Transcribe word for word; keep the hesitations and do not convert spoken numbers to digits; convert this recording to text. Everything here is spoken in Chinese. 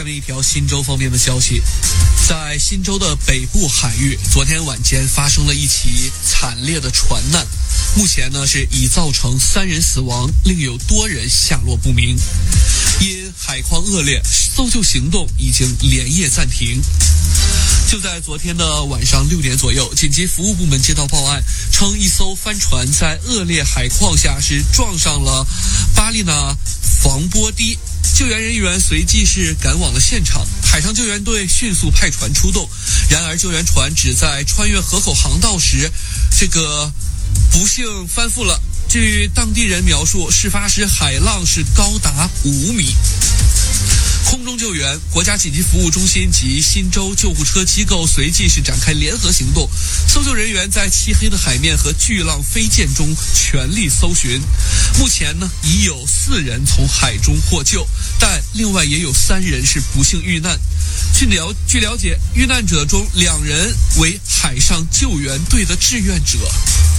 面一条新州方面的消息，在新州的北部海域，昨天晚间发生了一起惨烈的船难，目前呢是已造成三人死亡，另有多人下落不明。因海况恶劣，搜救行动已经连夜暂停。就在昨天的晚上六点左右，紧急服务部门接到报案，称一艘帆船在恶劣海况下是撞上了巴利纳防波堤，救援人员随即是赶往了现场，海上救援队迅速派船出动。然而救援船只在穿越河口航道时，这个不幸翻覆了。据当地人描述，事发时海浪是高达五米。空中救援，国家紧急服务中心及新州救护车机构随即是展开联合行动，搜救人员在漆黑的海面和巨浪飞溅中全力搜寻。目前呢，已有四人从海中获救，但另外也有三人是不幸遇难。据了据了解，遇难者中两人为海上救援队的志愿者。